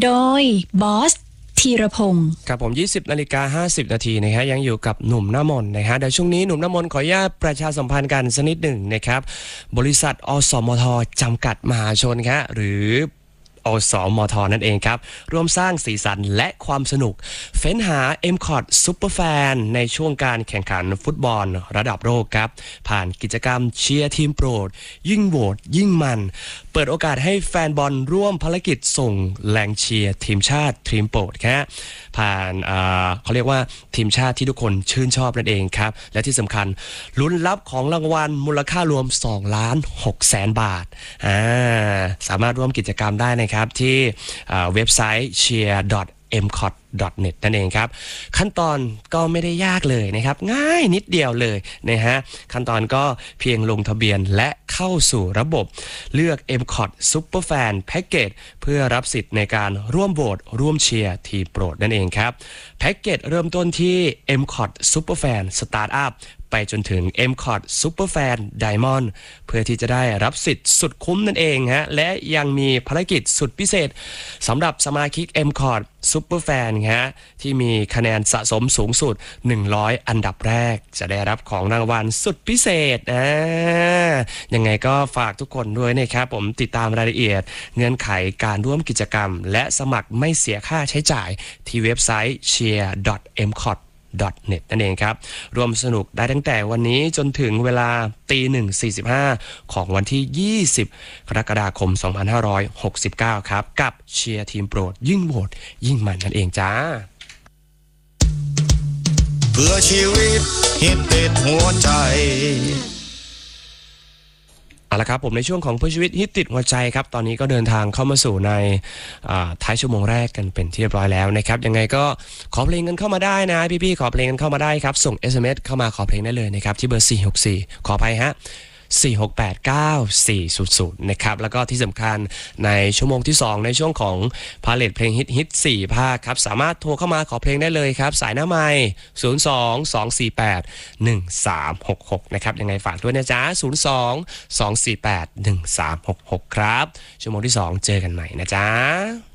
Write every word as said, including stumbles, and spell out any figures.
โดยบอสธีรพงศ์ครับผมยี่สิบนาฬิกาห้าสิบนาทีนะฮะยังอยู่กับหนุ่มน้ำมนต์นะฮะเดี๋ยวช่วงนี้หนุ่มน้ำมนต์ขออนุญาตประชาสัมพันธ์กันสักนิดหนึ่งนะครับบริษัทอสมทจำกัดมหาชนครับหรืออสมทนั่นเองครับร่วมสร้างสีสันและความสนุกเฟ้นหา เอ็ม คอท Superfan ในช่วงการแข่งขันฟุตบอลระดับโลกครับผ่านกิจกรรมเชียร์ทีมโปรดยิ่งโหวตยิ่งมันเปิดโอกาสให้แฟนบอลร่วมภารกิจส่งแรงเชียร์ทีมชาติทีมโปรดครับผ่านเขาเรียกว่าทีมชาติที่ทุกคนชื่นชอบนั่นเองครับและที่สำคัญลุ้นรับของรางวัลมูลค่ารวมสองล้านหกแสนบาทอ่าสามารถร่วมกิจกรรมได้นะครับที่เว็บไซต์ เชียร์ ดอท เอ็ม คอท ดอท เน็ต นั่นเองครับขั้นตอนก็ไม่ได้ยากเลยนะครับง่ายนิดเดียวเลยนะฮะขั้นตอนก็เพียงลงทะเบียนและเข้าสู่ระบบเลือก เอ็ม คอท Superfan Package เพื่อรับสิทธิ์ในการร่วมโหวตร่วมเชียร์ทีมโปรดนั่นเองครับแพ็กเกจเริ่มต้นที่ เอ็ม คอท Superfan Startup ไปจนถึง เอ็ม คอท Superfan Diamond เพื่อที่จะได้รับสิทธิ์สุดคุ้มนั่นเองฮะและยังมีภารกิจสุดพิเศษสำหรับสมาชิก เอ็ม คอท Superfan ฮะที่มีคะแนนสะสมสูงสุดหนึ่งร้อยอันดับแรกจะได้รับของรางวัลสุดพิเศษอ่ายังไงก็ฝากทุกคนด้วยนะครับผมติดตามรายละเอียดเงื่อนไขการร่วมกิจกรรมและสมัครไม่เสียค่าใช้จ่ายที่เว็บไซต์ เชียร์ ดอท เอ็ม คอท ดอท เน็ต นั่นเองครับรวมสนุกได้ตั้งแต่วันนี้จนถึงเวลาตีหนึ่งสี่สิบห้าของวันที่ยี่สิบกรกฎาคมสองพันห้าร้อยหกสิบเก้าครับกับเชียร์ทีมโปรดยิ่งโหวตยิ่งมันนั่นเองจ้าเพื่อชีวิตฮิตติดหัวใจเอาละครับผมในช่วงของเพื่อชีวิตฮิตติดหัวใจครับตอนนี้ก็เดินทางเข้ามาสู่ในท้ายชั่วโมงแรกกันเป็นที่เรียบร้อยแล้วนะครับยังไงก็ขอเพลงกันเข้ามาได้นะพี่ๆขอเพลงกันเข้ามาได้ครับส่ง เอส เอ็ม เอส เข้ามาขอเพลงได้เลยนะครับที่เบอร์สี่หกสี่ขออภัยฮะสี่หกแปดเก้าสี่ศูนย์ศูนย์นะครับแล้วก็ที่สำคัญในชั่วโมงที่สองในช่วงของพาเลทเพลงฮิตฮิตสี่ภาคครับสามารถโทรเข้ามาขอเพลงได้เลยครับสายหน้าไมค์ศูนย์ สอง สอง สี่ แปด หนึ่ง สาม หก หกนะครับยังไงฝากด้วยนะจ๊ะศูนย์ สอง สอง สี่ แปด หนึ่ง สาม หก หกครับชั่วโมงที่สองเจอกันใหม่นะจ๊ะ